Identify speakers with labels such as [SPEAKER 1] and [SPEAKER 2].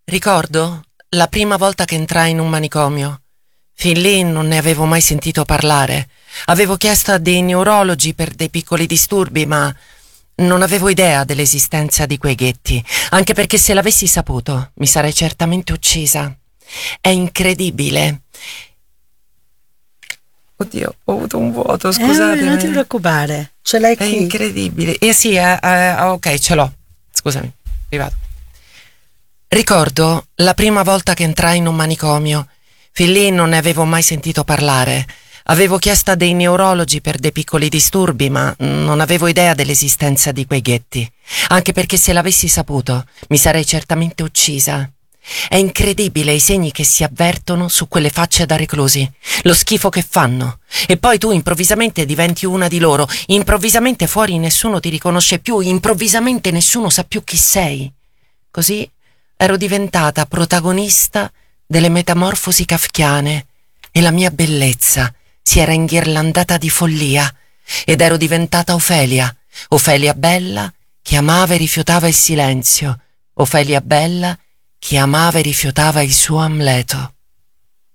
[SPEAKER 1] Ricordo la prima volta che entrai in un manicomio. Fin lì non ne avevo mai sentito parlare. Avevo chiesto a dei neurologi per dei piccoli disturbi, ma non avevo idea dell'esistenza di quei ghetti, anche perché se l'avessi saputo mi sarei certamente uccisa. È incredibile. Oddio, ho avuto un vuoto, scusate.
[SPEAKER 2] Non ti preoccupare, ce l'hai
[SPEAKER 1] È
[SPEAKER 2] qui.
[SPEAKER 1] incredibile. Sì, ok, ce l'ho. Scusami, arrivato. Ricordo la prima volta che entrai in un manicomio. Fin lì non ne avevo mai sentito parlare. Avevo chiesto a dei neurologi per dei piccoli disturbi, ma non avevo idea dell'esistenza di quei ghetti. Anche perché se l'avessi saputo, mi sarei certamente uccisa. È incredibile i segni che si avvertono su quelle facce da reclusi, lo schifo che fanno. E poi tu improvvisamente diventi una di loro, improvvisamente fuori nessuno ti riconosce più, improvvisamente nessuno sa più chi sei. Così ero diventata protagonista delle metamorfosi kafkiane e la mia bellezza si era inghirlandata di follia ed ero diventata Ofelia, Ofelia bella che amava e rifiutava il silenzio, Ofelia bella che amava e rifiutava il suo Amleto.